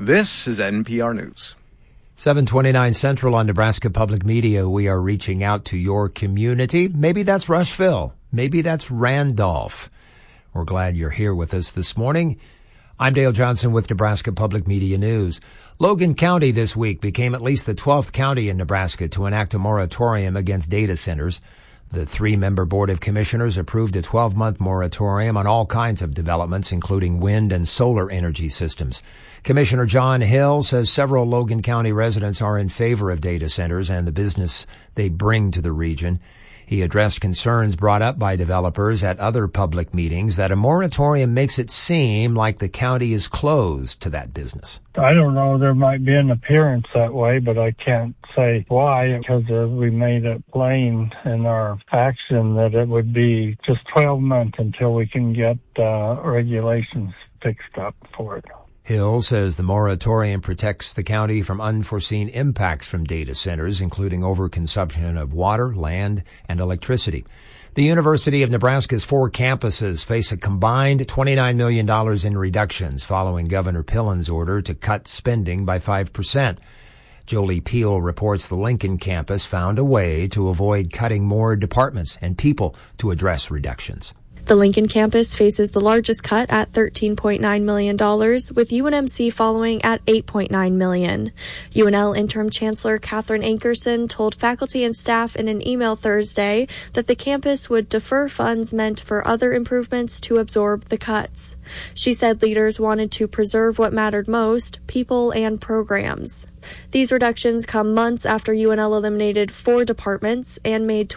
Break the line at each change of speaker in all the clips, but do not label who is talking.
This is NPR News.
7:29 Central on Nebraska Public Media. We are reaching out to your community. Maybe that's Rushville. Maybe that's Randolph. We're glad you're here with us this morning. I'm Dale Johnson with Nebraska Public Media News. Logan County this week became at least the 12th county in Nebraska to enact a moratorium against data centers. The 3-member Board of Commissioners approved a 12-month moratorium on all kinds of developments, including wind and solar energy systems. Commissioner John Hill says several Logan County residents are in favor of data centers and the business they bring to the region. He addressed concerns brought up by developers at other public meetings that a moratorium makes it seem like the county is closed to that business.
I don't know. There might be an appearance that way, but I can't say why, because we made it plain in our action that it would be just 12 months until we can get regulations fixed up for it.
Hill says the moratorium protects the county from unforeseen impacts from data centers, including overconsumption of water, land, and electricity. The University of Nebraska's 4 campuses face a combined $29 million in reductions following Governor Pillen's order to cut spending by 5%. Jolie Peel reports the Lincoln campus found a way to avoid cutting more departments and people to address reductions.
The Lincoln campus faces the largest cut at $13.9 million, with UNMC following at $8.9 million. UNL Interim Chancellor Catherine Ankerson told faculty and staff in an email Thursday that the campus would defer funds meant for other improvements to absorb the cuts. She said leaders wanted to preserve what mattered most, people and programs. These reductions come months after UNL eliminated 4 departments and made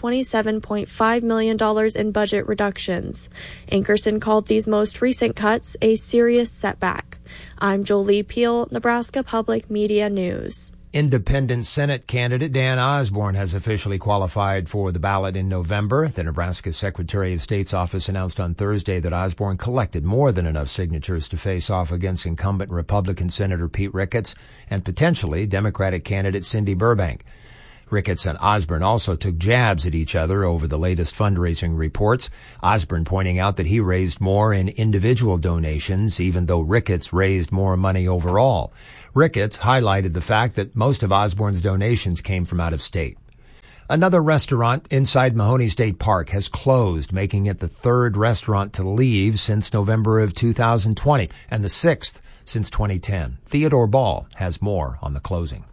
$27.5 million in budget reductions. Ankerson called these most recent cuts a serious setback. I'm Jolie Peel, Nebraska Public Media News.
Independent Senate candidate Dan Osborne has officially qualified for the ballot in November. The Nebraska Secretary of State's office announced on Thursday that Osborne collected more than enough signatures to face off against incumbent Republican Senator Pete Ricketts and potentially Democratic candidate Cindy Burbank. Ricketts and Osborne also took jabs at each other over the latest fundraising reports, Osborne pointing out that he raised more in individual donations, even though Ricketts raised more money overall. Ricketts highlighted the fact that most of Osborne's donations came from out of state. Another restaurant inside Mahoney State Park has closed, making it the 3rd restaurant to leave since November of 2020 and the 6th since 2010. Theodore Ball has more on the closing.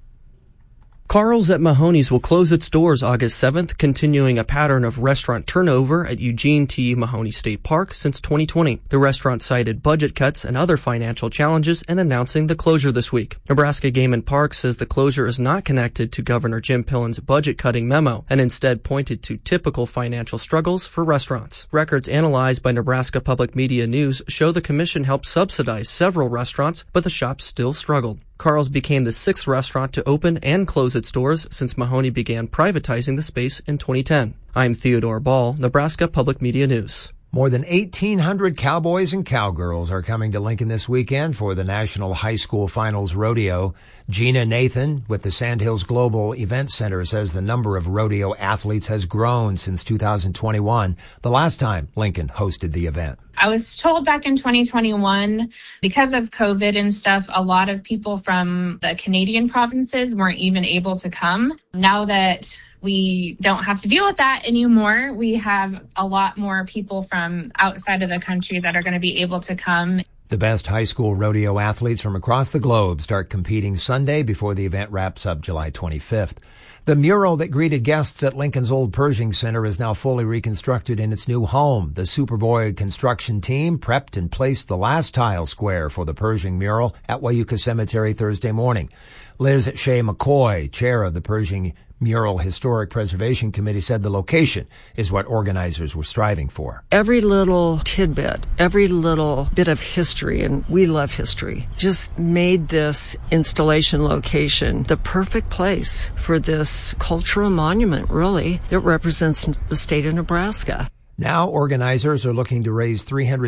Carl's at Mahoney's will close its doors August 7th, continuing a pattern of restaurant turnover at Eugene T. Mahoney State Park since 2020. The restaurant cited budget cuts and other financial challenges in announcing the closure this week. Nebraska Game and Park says the closure is not connected to Governor Jim Pillen's budget-cutting memo and instead pointed to typical financial struggles for restaurants. Records analyzed by Nebraska Public Media News show the commission helped subsidize several restaurants, but the shops still struggled. Carl's became the 6th restaurant to open and close its doors since Mahoney began privatizing the space in 2010. I'm Theodore Ball, Nebraska Public Media News.
More than 1,800 cowboys and cowgirls are coming to Lincoln this weekend for the National High School Finals Rodeo. Gina Nathan with the Sandhills Global Event Center says the number of rodeo athletes has grown since 2021, the last time Lincoln hosted the event.
I was told back in 2021, because of COVID and stuff, a lot of people from the Canadian provinces weren't even able to come. Now that we don't have to deal with that anymore, we have a lot more people from outside of the country that are going to be able to come.
The best high school rodeo athletes from across the globe start competing Sunday before the event wraps up July 25th. The mural that greeted guests at Lincoln's old Pershing Center is now fully reconstructed in its new home. The Superboy construction team prepped and placed the last tile square for the Pershing mural at Wayuka Cemetery Thursday morning. Liz Shea McCoy, chair of the Pershing Mural Historic Preservation Committee, said the location is what organizers were striving for.
Every little tidbit, every little bit of history, and we love history, just made this installation location the perfect place for this cultural monument, really, that represents the state of Nebraska.
Now organizers are looking to raise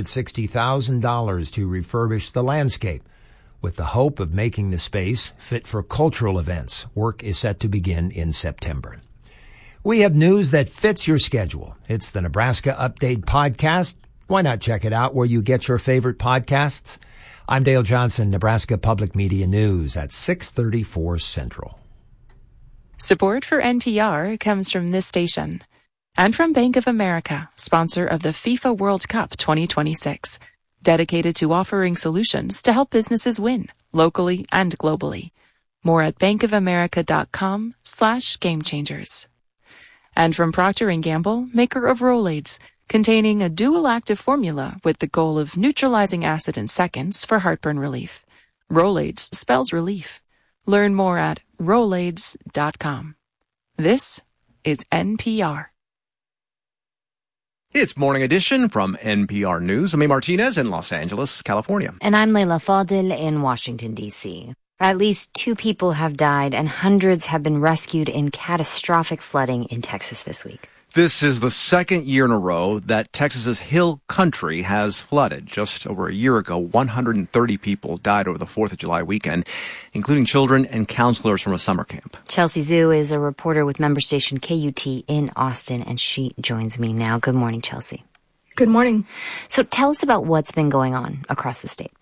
$360,000 to refurbish the landscape, with the hope of making the space fit for cultural events. Work is set to begin in September. We have news that fits your schedule. It's the Nebraska Update Podcast. Why not check it out where you get your favorite podcasts? I'm Dale Johnson, Nebraska Public Media News at 6:34 Central.
Support for NPR comes from this station and from Bank of America, sponsor of the FIFA World Cup 2026, dedicated to offering solutions to help businesses win locally and globally. More at bankofamerica.com/gamechangers. And from Procter & Gamble, maker of Rolaids, containing a dual active formula with the goal of neutralizing acid in seconds for heartburn relief. Rolaids spells relief. Learn more at Rolaids.com. This is NPR.
It's Morning Edition from NPR News. I'm A. Martinez in Los Angeles, California.
And I'm Leila Fadil in Washington, D.C. At least 2 people have died and hundreds have been rescued in catastrophic flooding in Texas this week.
This is the second year in a row that Texas's Hill Country has flooded. Just over a year ago, 130 people died over the 4th of July weekend, including children and counselors from a summer camp.
Chelsea Zhu is a reporter with member station KUT in Austin, and she joins me now. Good morning, Chelsea.
Good morning.
So tell us about what's been going on across the state.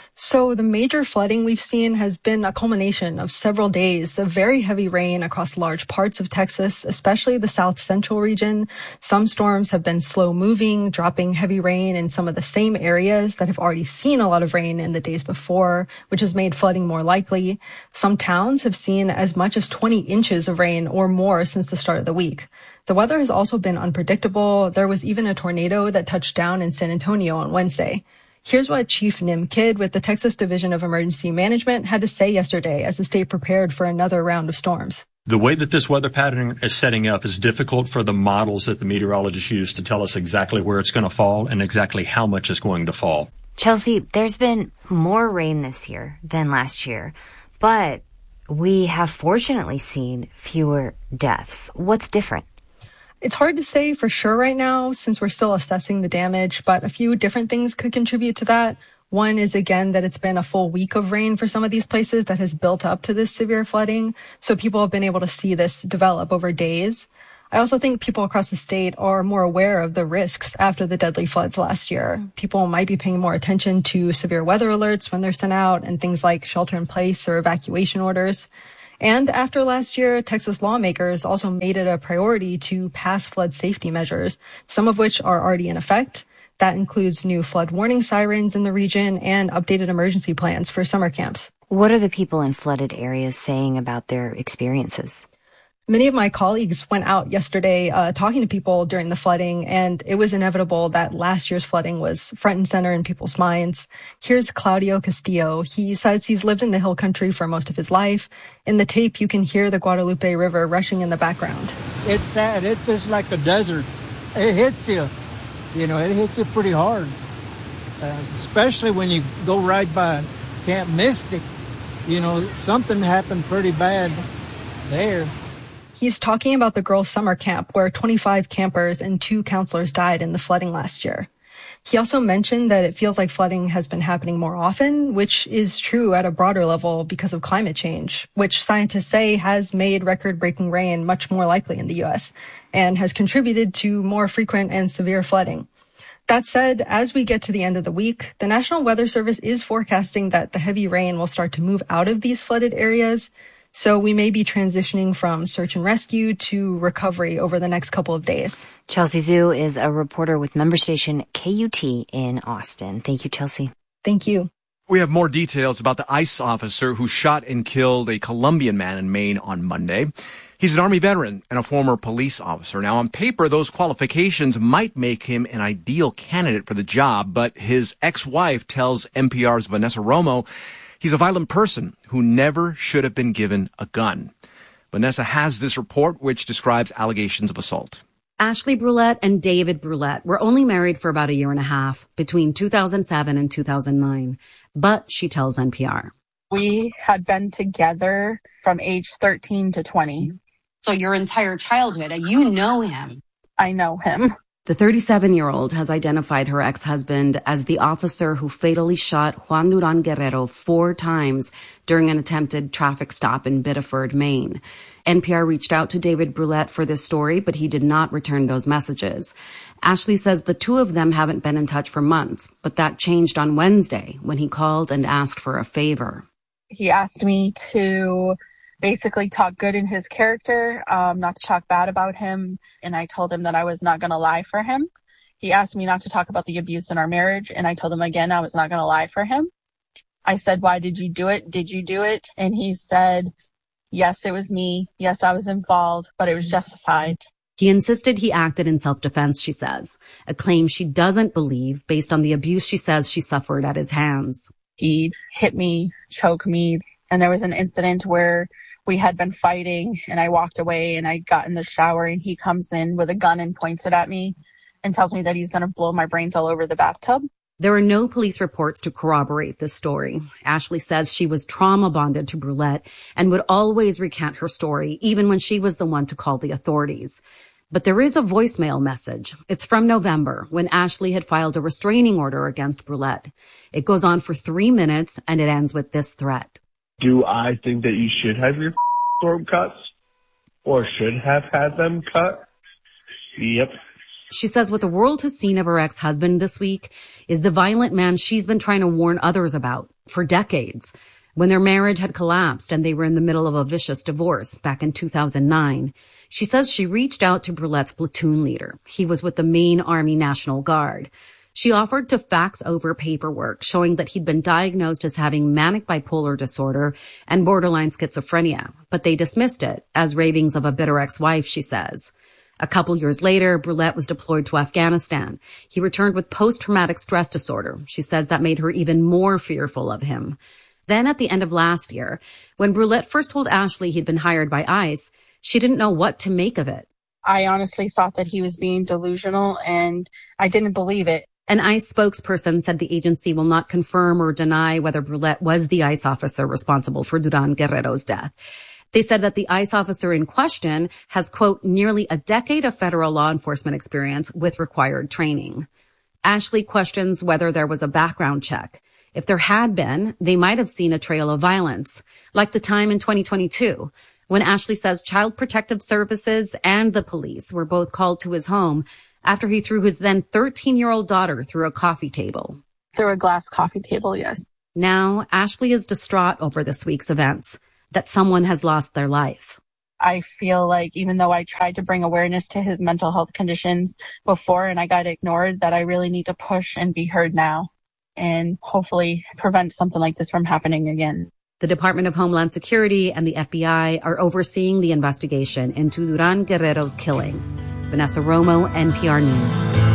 So the major flooding we've seen has been a culmination of several days of very heavy rain across large parts of Texas, especially the south central region. Some storms have been slow moving, dropping heavy rain in some of the same areas that have already seen a lot of rain in the days before, which has made flooding more likely. Some towns have seen as much as 20 inches of rain or more since the start of the week. The weather has also been unpredictable. There was even a tornado that touched down in San Antonio on Wednesday. Here's what Chief Nim Kidd with the Texas Division of Emergency Management had to say yesterday as the state prepared for another round of storms.
The way that this weather pattern is setting up is difficult for the models that the meteorologists use to tell us exactly where it's going to fall and exactly how much is going to fall.
Chelsea, there's been more rain this year than last year, but we have fortunately seen fewer deaths. What's different?
It's hard to say for sure right now since we're still assessing the damage, but a few different things could contribute to that. One is, again, that it's been a full week of rain for some of these places that has built up to this severe flooding. So people have been able to see this develop over days. I also think people across the state are more aware of the risks after the deadly floods last year. People might be paying more attention to severe weather alerts when they're sent out and things like shelter in place or evacuation orders. And after last year, Texas lawmakers also made it a priority to pass flood safety measures, some of which are already in effect. That includes new flood warning sirens in the region and updated emergency plans for summer camps.
What are the people in flooded areas saying about their experiences?
Many of my colleagues went out yesterday talking to people during the flooding, and it was inevitable that last year's flooding was front and center in people's minds. Here's Claudio Castillo. He says he's lived in the Hill Country for most of his life. In the tape, you can hear the Guadalupe River rushing in the background.
It's sad. It's just like a desert. It hits you. You know, it hits you pretty hard, especially when you go right by Camp Mystic. You know, something happened pretty bad there.
He's talking about the girls' summer camp where 25 campers and 2 counselors died in the flooding last year. He also mentioned that it feels like flooding has been happening more often, which is true at a broader level because of climate change, which scientists say has made record-breaking rain much more likely in the U.S. and has contributed to more frequent and severe flooding. That said, as we get to the end of the week, the National Weather Service is forecasting that the heavy rain will start to move out of these flooded areas. So we may be transitioning from search and rescue to recovery over the next couple of days.
Chelsea Zhu is a reporter with member station KUT in Austin. Thank you, Chelsea.
Thank you.
We have more details about the ICE officer who shot and killed a Colombian man in Maine on Monday. He's an Army veteran and a former police officer. Now, on paper, those qualifications might make him an ideal candidate for the job, but his ex-wife tells NPR's Vanessa Romo he's a violent person who never should have been given a gun. Vanessa has this report which describes allegations of assault.
Ashley Brulette and David Brulette were only married for about a year and a half between 2007 and 2009. But she tells NPR,
we had been together from age 13 to 20.
So your entire childhood, you know him.
I know him.
The 37-year-old has identified her ex-husband as the officer who fatally shot Juan Duran Guerrero 4 times during an attempted traffic stop in Biddeford, Maine. NPR reached out to David Brulette for this story, but he did not return those messages. Ashley says the two of them haven't been in touch for months, but that changed on Wednesday when he called and asked for a favor.
He asked me to basically talk good in his character, not to talk bad about him. And I told him that I was not going to lie for him. He asked me not to talk about the abuse in our marriage. And I told him again, I was not going to lie for him. I said, why did you do it? Did you do it? And he said, yes, it was me. Yes, I was involved, but it was justified.
He insisted he acted in self-defense, she says, a claim she doesn't believe based on the abuse she says she suffered at his hands.
He hit me, choked me, and there was an incident where we had been fighting and I walked away and I got in the shower and he comes in with a gun and points it at me and tells me that he's going to blow my brains all over the bathtub.
There are no police reports to corroborate this story. Ashley says she was trauma bonded to Brulette and would always recant her story, even when she was the one to call the authorities. But there is a voicemail message. It's from November, when Ashley had filed a restraining order against Brulette. It goes on for 3 minutes and it ends with this threat.
Do I think that you should have your throat cuts or should have had them cut? Yep.
She says what the world has seen of her ex-husband this week is the violent man she's been trying to warn others about for decades. When their marriage had collapsed and they were in the middle of a vicious divorce back in 2009, she says she reached out to Brulette's platoon leader. He was with the Maine Army National Guard. She offered to fax over paperwork showing that he'd been diagnosed as having manic bipolar disorder and borderline schizophrenia, but they dismissed it as ravings of a bitter ex-wife, she says. A couple years later, Brulette was deployed to Afghanistan. He returned with post-traumatic stress disorder. She says that made her even more fearful of him. Then at the end of last year, when Brulette first told Ashley he'd been hired by ICE, she didn't know what to make of it.
I honestly thought that he was being delusional and I didn't believe it.
An ICE spokesperson said the agency will not confirm or deny whether Brulette was the ICE officer responsible for Duran Guerrero's death. They said that the ICE officer in question has, quote, nearly a decade of federal law enforcement experience with required training. Ashley questions whether there was a background check. If there had been, they might have seen a trail of violence, like the time in 2022, when Ashley says Child Protective Services and the police were both called to his home after he threw his then 13-year-old daughter through a coffee table.
Through a glass coffee table, yes.
Now, Ashley is distraught over this week's events, that someone has lost their life.
I feel like even though I tried to bring awareness to his mental health conditions before and I got ignored, that I really need to push and be heard now and hopefully prevent something like this from happening again.
The Department of Homeland Security and the FBI are overseeing the investigation into Duran Guerrero's killing. Vanessa Romo, NPR News.